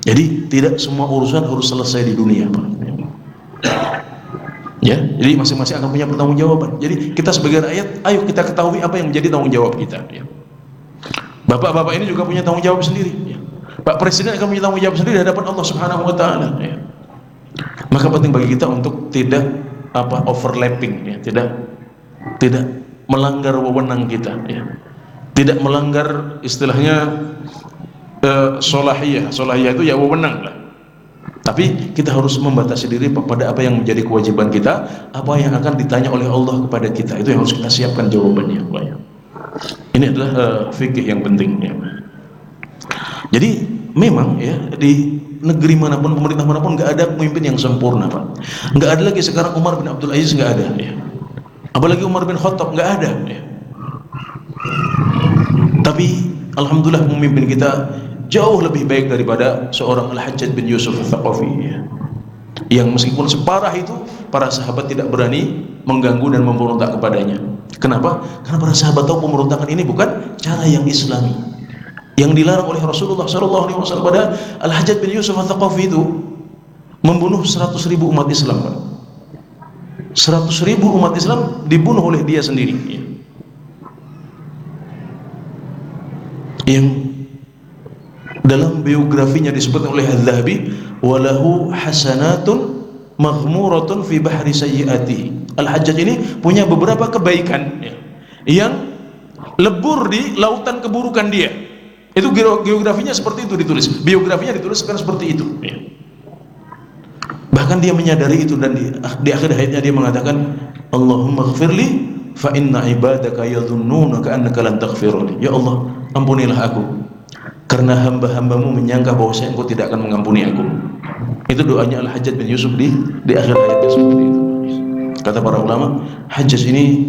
Jadi tidak semua urusan harus selesai di dunia, Pak. Ya, jadi masing-masing akan punya pertanggungjawaban. Jadi kita sebagai rakyat, ayo kita ketahui apa yang menjadi tanggung jawab kita. Ya. Bapak-bapak ini juga punya tanggung jawab sendiri. Ya. Pak Presiden akan punya tanggung jawab sendiri di hadapan Allah Subhanahu Wa Taala. Ya. Maka penting bagi kita untuk tidak overlapping, ya. tidak melanggar wewenang kita, ya. Tidak melanggar istilahnya solahiyah itu ya wewenang lah. Tapi kita harus membatasi diri pada apa yang menjadi kewajiban kita, apa yang akan ditanya oleh Allah kepada kita. Itu yang harus kita siapkan jawabannya. Ini adalah fikih yang penting. Ya. Jadi memang ya di negeri manapun, pemerintah manapun nggak ada pemimpin yang sempurna, Pak. Nggak ada lagi sekarang Umar bin Abdul Aziz, nggak ada. Ya. Apalagi Umar bin Khattab, nggak ada. Ya. Tapi alhamdulillah pemimpin kita jauh lebih baik daripada seorang Al-Hajjaj bin Yusuf Al-Thaqafi, ya. Yang meskipun separah itu, para sahabat tidak berani mengganggu dan memberontak kepadanya. Kenapa? Karena para sahabat tahu pemberontakan ini bukan cara yang Islami, yang dilarang oleh Rasulullah SAW. Pada Al-Hajjaj bin Yusuf Al-Thaqafi itu membunuh 100.000 umat Islam, Pak. 100.000 umat Islam dibunuh oleh dia sendiri, ya. Yang dalam biografinya disebut oleh Al-Dhahabi, walahu hasanatun maghmuratun fi bahri sayyiatihi. Al-Hajjaj ini punya beberapa kebaikan, ya, yang lebur di lautan keburukan dia. Itu geografinya seperti itu ditulis. Biografinya dituliskan seperti itu, ya. Bahkan dia menyadari itu, dan di akhir hayatnya dia mengatakan, Allahumma ghfirli fa inna ibadaka yadhunnuna ka'annaka lan taghfirli. Ya Allah, ampunilah aku karena hamba-hambamu menyangka bahwa engkau tidak akan mengampuni aku. Itu doanya Al-Hajjaj bin Yusuf di akhir hayatnya seperti itu. Kata para ulama, Hajjaj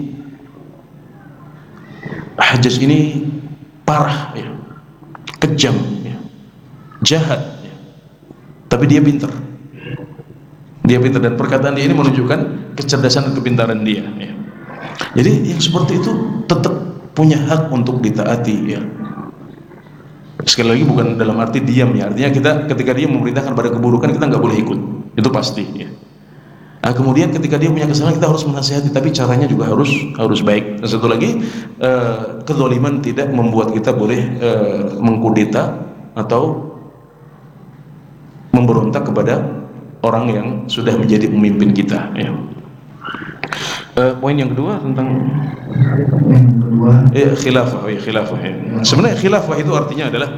ini parah, ya, kejam, ya, jahat, ya. Tapi dia pintar. Dia pintar, dan perkataan dia ini menunjukkan kecerdasan dan kepintaran dia, ya. Jadi yang seperti itu tetap punya hak untuk ditaati, ya. Sekali lagi bukan dalam arti diam, ya. Artinya kita ketika dia memerintahkan pada keburukan, kita nggak boleh ikut. Itu pasti, ya. Nah, kemudian ketika dia punya kesalahan, kita harus menasihati, tapi caranya juga harus baik. Dan satu lagi, kezaliman tidak membuat kita boleh mengkudeta atau memberontak kepada orang yang sudah menjadi pemimpin kita, ya. Poin yang kedua tentang khilafah. Khilafah, ya. Sebenarnya khilafah itu artinya adalah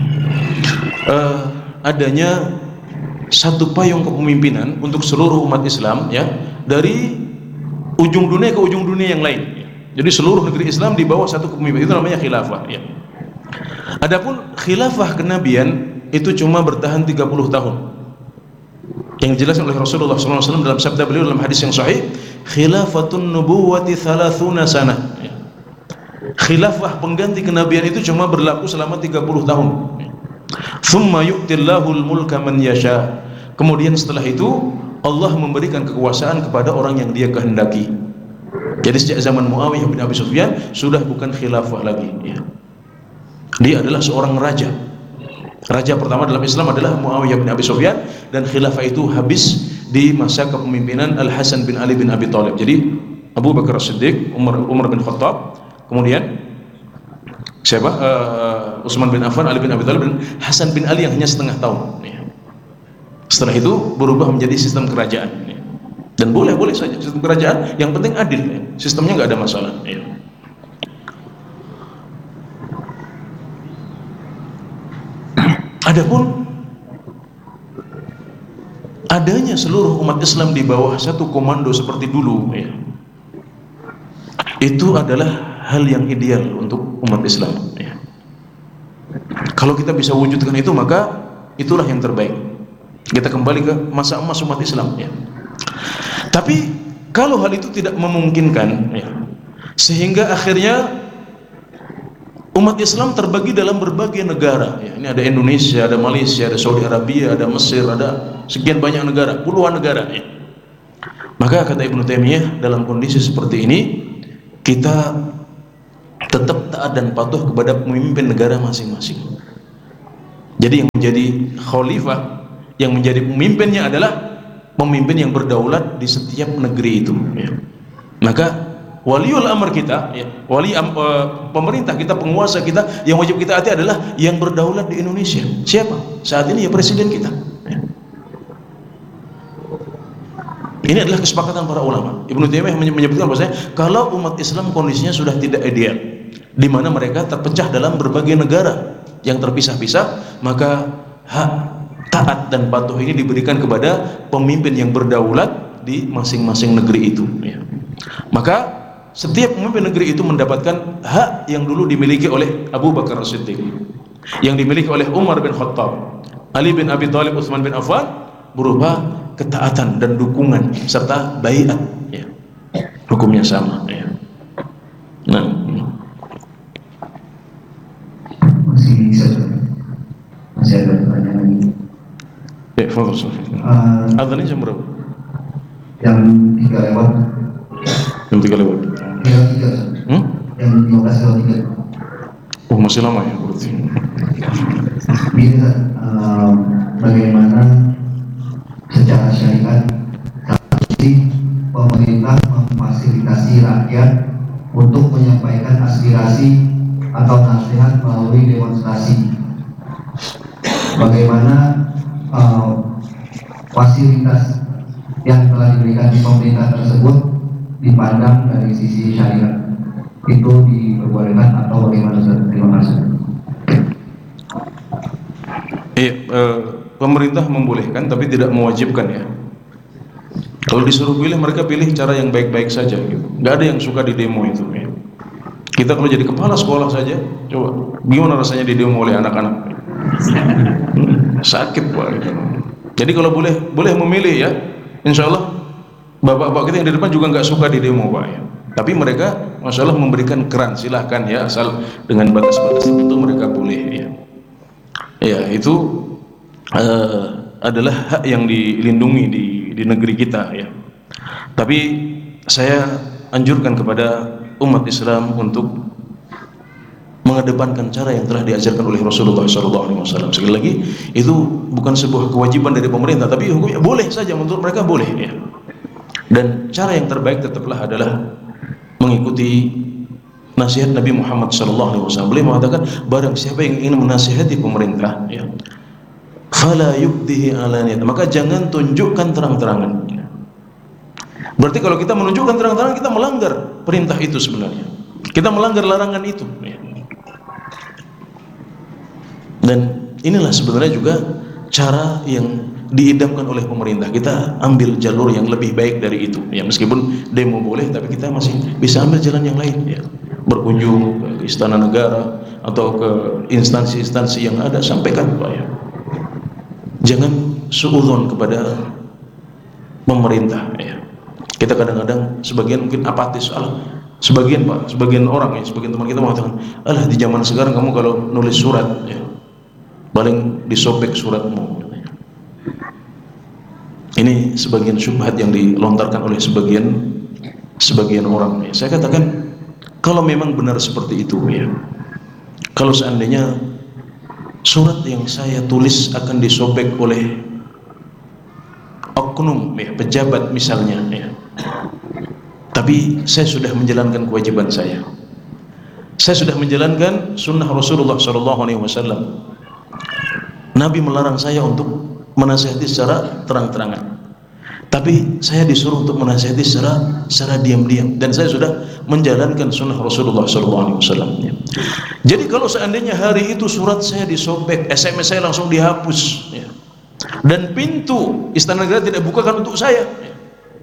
adanya satu payung kepemimpinan untuk seluruh umat Islam, ya, dari ujung dunia ke ujung dunia yang lain, ya. Jadi seluruh negeri Islam di bawah satu kepemimpinan, itu namanya khilafah, ya. Adapun khilafah kenabian itu cuma bertahan 30 tahun. Yang dijelaskan oleh Rasulullah SAW dalam sabda beliau dalam hadis yang sahih, khilafatun nubuwati 30 sanah, ya. Khilafah pengganti kenabian itu cuma berlaku selama 30 tahun. Thumma yu'tillahul mulka man yasha. Kemudian setelah itu Allah memberikan kekuasaan kepada orang yang dia kehendaki. Jadi sejak zaman Muawiyah bin Abi Sufyan sudah bukan khilafah lagi, ya. Dia adalah seorang raja. Raja pertama dalam Islam adalah Muawiyah bin Abi Sufyan, dan khilafah itu habis di masa kepemimpinan Al-Hasan bin Ali bin Abi Thalib. Jadi Abu Bakar As-Siddiq, Umar bin Khattab, kemudian siapa? Utsman bin Affan, Ali bin Abi Thalib, dan Hasan bin Ali yang hanya setengah tahun, ya. Setelah itu berubah menjadi sistem kerajaan, ya. Dan boleh saja sistem kerajaan, yang penting adil, ya. Sistemnya nggak ada masalah, ya. Adapun adanya seluruh umat Islam di bawah satu komando seperti dulu, ya, itu adalah hal yang ideal untuk umat Islam, ya. Kalau kita bisa wujudkan itu, maka itulah yang terbaik. Kita kembali ke masa emas umat Islam, ya. Tapi kalau hal itu tidak memungkinkan, ya, sehingga akhirnya umat Islam terbagi dalam berbagai negara, ya. Ini ada Indonesia, ada Malaysia, ada Saudi Arabia, ada Mesir, ada sekian banyak negara, puluhan negara, ya. Maka kata Ibnu Taimiyah, dalam kondisi seperti ini kita tetap taat dan patuh kepada pemimpin negara masing-masing. Jadi yang menjadi khalifah, yang menjadi pemimpinnya adalah pemimpin yang berdaulat di setiap negeri itu, ya. Maka waliul amr kita, ya, pemerintah kita, penguasa kita, yang wajib kita hati adalah yang berdaulat di Indonesia. Siapa? Saat ini ya presiden kita, ya. Ini adalah kesepakatan para ulama. Ibnu Taimiyah menyebutkan bahwasanya kalau umat Islam kondisinya sudah tidak ideal, di mana mereka terpecah dalam berbagai negara yang terpisah-pisah, maka hak taat dan patuh ini diberikan kepada pemimpin yang berdaulat di masing-masing negeri itu, ya. Maka setiap pemimpin negeri itu mendapatkan hak yang dulu dimiliki oleh Abu Bakar As-Siddiq, yang dimiliki oleh Umar bin Khattab, Ali bin Abi Thalib, Utsman bin Affan, berupa ketaatan dan dukungan serta baiat, ya. Hukumnya sama, ya. Nah, masih ada pertanyaan lagi. ya, fadhil. Adzannya jam berapa? Yang 3 lewat. Jam 3 lewat. Yang 3. Yang 15 lewat 3. Oh, masih lama ya berarti. Bisa bagaimana secara syariat pemerintah memfasilitasi rakyat untuk menyampaikan aspirasi atau nasihat melalui demonstrasi? Bagaimana fasilitas yang telah diberikan di pemerintah tersebut dipandang dari sisi syariat? Itu diperbolehkan atau bagaimana? Terima kasih. Pemerintah membolehkan tapi tidak mewajibkan, ya. Kalau disuruh pilih, mereka pilih cara yang baik-baik saja, gitu. Nggak ada yang suka di demo itu, ya. Kita kalau jadi kepala sekolah saja, coba gimana rasanya di demo oleh anak-anak? Sakit, Pak, gitu. Jadi kalau boleh memilih, ya, insya Allah bapak-bapak kita yang di depan juga nggak suka di demo, Pak, ya. Tapi mereka, masya Allah, memberikan keran, silahkan, ya, asal dengan batas-batas tertentu mereka boleh, ya. Ya, itu adalah hak yang dilindungi di negeri kita, ya. Tapi saya anjurkan kepada umat Islam untuk mengedepankan cara yang telah diajarkan oleh Rasulullah SAW. Sekali lagi, itu bukan sebuah kewajiban dari pemerintah, tapi hukumnya boleh saja, menurut mereka boleh, ya. Dan cara yang terbaik tetaplah adalah mengikuti nasihat Nabi Muhammad SAW. Beliau mengatakan, barang siapa yang ingin menasihati pemerintah, ya, fala yubdihi alaniyat, maka jangan tunjukkan terang-terangan. Berarti kalau kita menunjukkan terang-terangan, kita melanggar perintah itu sebenarnya. Kita melanggar larangan itu, ya. Dan inilah sebenarnya juga cara yang diidamkan oleh pemerintah. Kita ambil jalur yang lebih baik dari itu, ya. Meskipun demo boleh, tapi kita masih bisa ambil jalan yang lain, ya. Berkunjung ke istana negara atau ke instansi-instansi yang ada, sampaikan, Pak, ya. Jangan suudzon kepada pemerintah, ya. Kita kadang-kadang sebagian mungkin apatis, sebagian orang, ya, sebagian teman kita mengatakan, di zaman sekarang kamu kalau nulis surat, ya, paling disobek suratmu. Ini sebagian syubhat yang dilontarkan oleh sebagian orang, ya. Saya katakan, kalau memang benar seperti itu, ya, kalau seandainya surat yang saya tulis akan disobek oleh oknum, ya, pejabat misalnya, ya, tapi saya sudah menjalankan kewajiban saya sudah menjalankan sunnah Rasulullah SAW. Nabi melarang saya untuk menasihati secara terang-terangan, tapi saya disuruh untuk menasihati secara diam-diam, dan saya sudah menjalankan sunnah Rasulullah SAW, ya. Jadi kalau seandainya hari itu surat saya disobek, SMS saya langsung dihapus, ya, dan pintu istana negara tidak bukakan untuk saya, ya,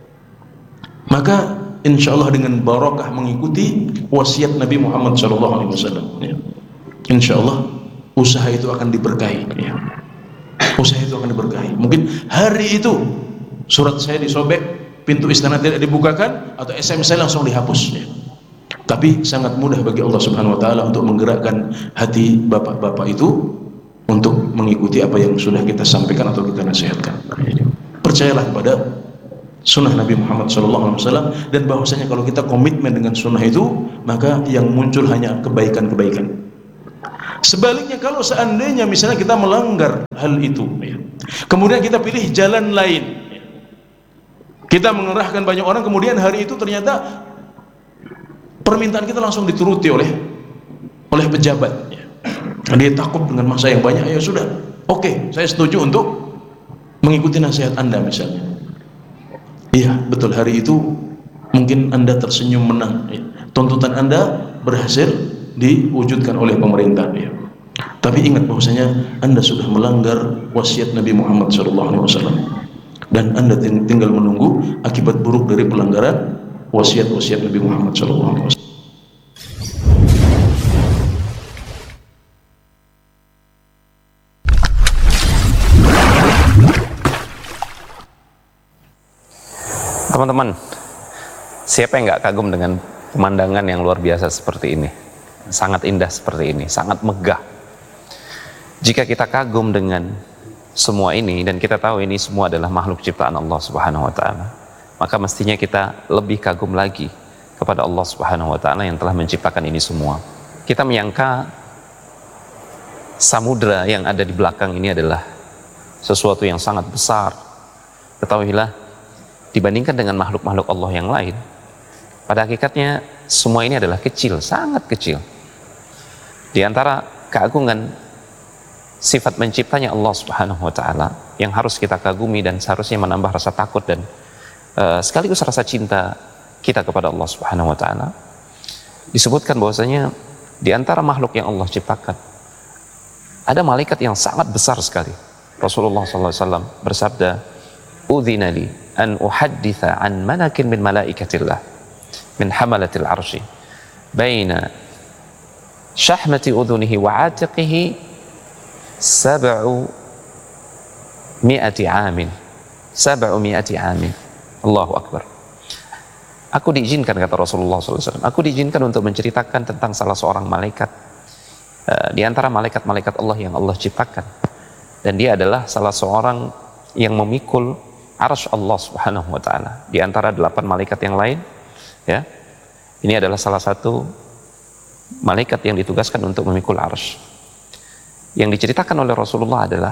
maka insya Allah dengan barakah mengikuti wasiat Nabi Muhammad SAW, ya, insya Allah usaha itu akan diberkahi, ya. Usaha itu akan diberkahi. Mungkin hari itu surat saya disobek, pintu istana tidak dibukakan, atau SMS saya langsung dihapus, ya. Tapi sangat mudah bagi Allah Subhanahu Wa Taala untuk menggerakkan hati bapak-bapak itu untuk mengikuti apa yang sudah kita sampaikan atau kita nasihatkan. Percayalah kepada sunnah Nabi Muhammad SAW, dan bahwasanya kalau kita komitmen dengan sunnah itu, maka yang muncul hanya kebaikan-kebaikan. Sebaliknya kalau seandainya misalnya kita melanggar hal itu, ya, kemudian kita pilih jalan lain, ya, kita mengerahkan banyak orang, kemudian hari itu ternyata permintaan kita langsung dituruti oleh pejabat, ya. Dia takut dengan masa yang banyak, ya sudah, oke, saya setuju untuk mengikuti nasihat Anda misalnya. Iya, betul, hari itu mungkin Anda tersenyum menang, ya. Tuntutan Anda berhasil diwujudkan oleh pemerintah, ya. Tapi ingat bahwasanya Anda sudah melanggar wasiat Nabi Muhammad SAW, dan Anda tinggal menunggu akibat buruk dari pelanggaran wasiat-wasiat Nabi Muhammad SAW. Teman-teman, siapa yang nggak kagum dengan pemandangan yang luar biasa seperti ini? Sangat indah seperti ini, sangat megah. Jika kita kagum dengan semua ini, dan kita tahu ini semua adalah makhluk ciptaan Allah Subhanahu wa Ta'ala, maka mestinya kita lebih kagum lagi kepada Allah Subhanahu wa Ta'ala yang telah menciptakan ini semua. Kita menyangka samudra yang ada di belakang ini adalah sesuatu yang sangat besar. Ketahuilah, dibandingkan dengan makhluk-makhluk Allah yang lain, pada hakikatnya semua ini adalah kecil, sangat kecil. Di antara keagungan sifat menciptanya Allah Subhanahu wa Ta'ala yang harus kita kagumi dan seharusnya menambah rasa takut dan sekaligus rasa cinta kita kepada Allah Subhanahu wa Ta'ala, disebutkan bahwasanya di antara makhluk yang Allah ciptakan ada malaikat yang sangat besar sekali. Rasulullah SAW bersabda, "Udzina li an uhadditha an malakin min malaikatillah min hamalatil arsy baina syahmati udhunihi wa atiqihi 700 amin." Allahu Akbar. Aku diizinkan, kata Rasulullah SAW, aku diizinkan untuk menceritakan tentang salah seorang malaikat di antara malaikat-malaikat Allah yang Allah ciptakan, dan dia adalah salah seorang yang memikul arsy Allah Subhanahu wa Ta'ala di antara 8 malaikat yang lain, ya. Ini adalah salah satu malaikat yang ditugaskan untuk memikul arsy. Yang diceritakan oleh Rasulullah adalah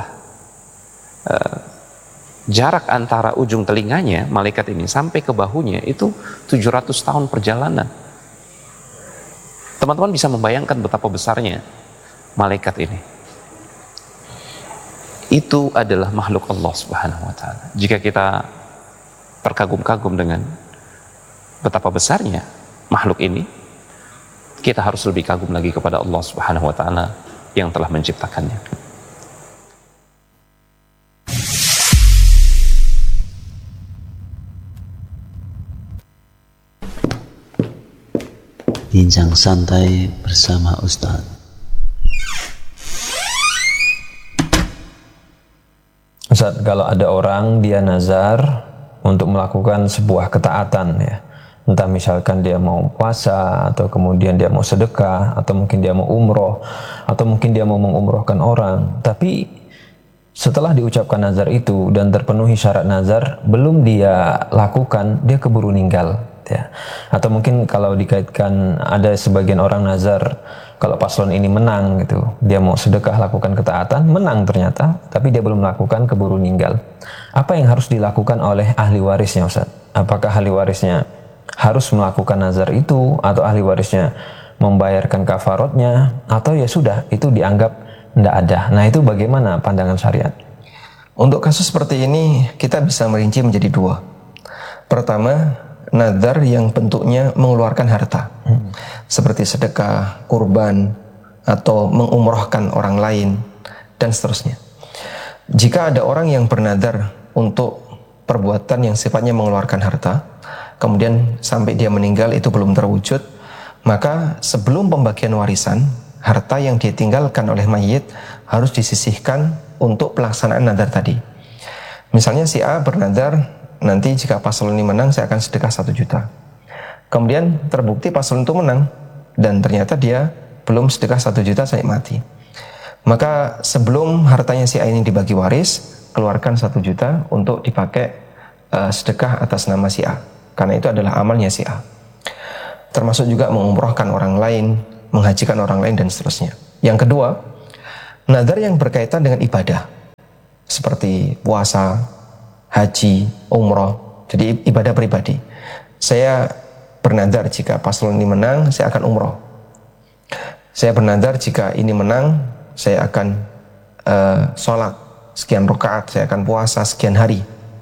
jarak antara ujung telinganya malaikat ini sampai ke bahunya itu 700 tahun perjalanan. Teman-teman bisa membayangkan betapa besarnya malaikat ini. Itu adalah makhluk Allah Subhanahu wa Ta'ala. Jika kita terkagum-kagum dengan betapa besarnya makhluk ini, kita harus lebih kagum lagi kepada Allah Subhanahu wa Ta'ala yang telah menciptakannya. Bincang santai bersama Ustadz. Ustaz, kalau ada orang dia nazar untuk melakukan sebuah ketaatan, ya, entah misalkan dia mau puasa, atau kemudian dia mau sedekah, atau mungkin dia mau umroh, atau mungkin dia mau mengumrohkan orang, tapi setelah diucapkan nazar itu dan terpenuhi syarat nazar, belum dia lakukan, dia keburu ninggal, ya. Atau mungkin kalau dikaitkan ada sebagian orang nazar, kalau paslon ini menang gitu, dia mau sedekah, lakukan ketaatan, menang ternyata, tapi dia belum melakukan, keburu ninggal. Apa yang harus dilakukan oleh ahli warisnya, Ustaz? Apakah ahli warisnya harus melakukan nazar itu, atau ahli warisnya membayarkan kafarotnya, atau ya sudah, itu dianggap tidak ada? Nah, itu bagaimana pandangan syariat? Untuk kasus seperti ini kita bisa merinci menjadi 2. Pertama, nazar yang bentuknya mengeluarkan harta, seperti sedekah, kurban, atau mengumrohkan orang lain, dan seterusnya. Jika ada orang yang bernazar untuk perbuatan yang sifatnya mengeluarkan harta, kemudian sampai dia meninggal itu belum terwujud, maka sebelum pembagian warisan, harta yang ditinggalkan oleh mayit harus disisihkan untuk pelaksanaan nazar tadi. Misalnya si A bernazar, nanti jika paslon ini menang saya akan sedekah 1 juta. Kemudian terbukti paslon itu menang dan ternyata dia belum sedekah 1 juta sampai mati. Maka sebelum hartanya si A ini dibagi waris, keluarkan 1 juta untuk dipakai sedekah atas nama si A, karena itu adalah amalnya si A. Termasuk juga mengumrohkan orang lain, menghajikan orang lain, dan seterusnya. Yang kedua, nazar yang berkaitan dengan ibadah seperti puasa, haji, umroh. Jadi ibadah pribadi. Saya bernazar jika paslon ini menang, saya akan umroh. Saya bernazar jika ini menang, saya akan sholat sekian rakaat, saya akan puasa sekian hari.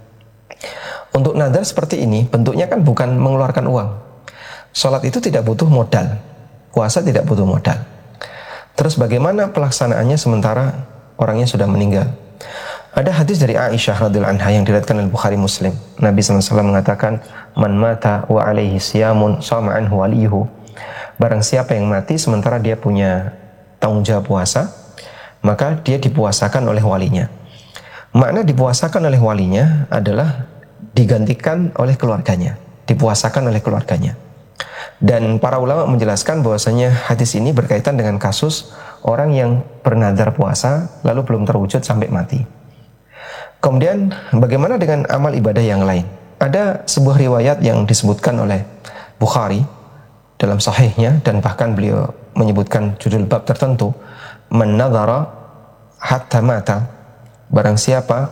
Untuk nazar seperti ini, bentuknya kan bukan mengeluarkan uang. Sholat itu tidak butuh modal, puasa tidak butuh modal. Terus bagaimana pelaksanaannya sementara orangnya sudah meninggal? Ada hadis dari Aisyah radhiyallahu anha yang diriwayatkan oleh Bukhari Muslim. Nabi SAW mengatakan, "Man mata wa alaihi siyamun shama anhu waliyuhu." Barang siapa yang mati sementara dia punya tanggung jawab puasa, maka dia dipuasakan oleh walinya. Makna dipuasakan oleh walinya adalah digantikan oleh keluarganya, dipuasakan oleh keluarganya. Dan para ulama menjelaskan bahwasanya hadis ini berkaitan dengan kasus orang yang bernazar puasa lalu belum terwujud sampai mati. Kemudian bagaimana dengan amal ibadah yang lain? Ada sebuah riwayat yang disebutkan oleh Bukhari dalam sahihnya, dan bahkan beliau menyebutkan judul bab tertentu, "Man nadhara hatta mata." Barang siapa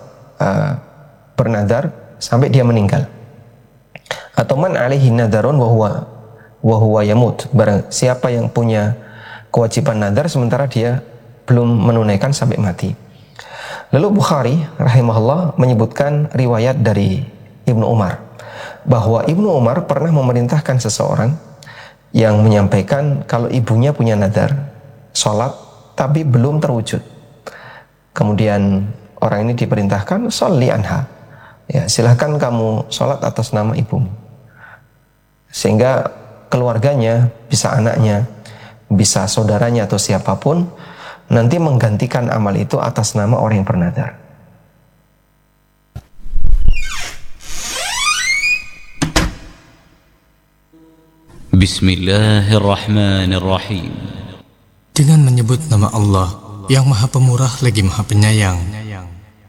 bernazar sampai dia meninggal. Atau man alaihi nadharun wa huwa yamut. Barang siapa yang punya kewajiban nazar sementara dia belum menunaikan sampai mati. Lalu Bukhari rahimahullah menyebutkan riwayat dari Ibnu Umar bahwa Ibnu Umar pernah memerintahkan seseorang yang menyampaikan kalau ibunya punya nazar sholat tapi belum terwujud. Kemudian orang ini diperintahkan sholli anha, ya, silahkan kamu sholat atas nama ibumu, sehingga keluarganya, bisa anaknya, bisa saudaranya atau siapapun nanti menggantikan amal itu atas nama orang yang bernazar. Bismillahirrahmanirrahim. Dengan menyebut nama Allah yang Maha Pemurah lagi Maha Penyayang.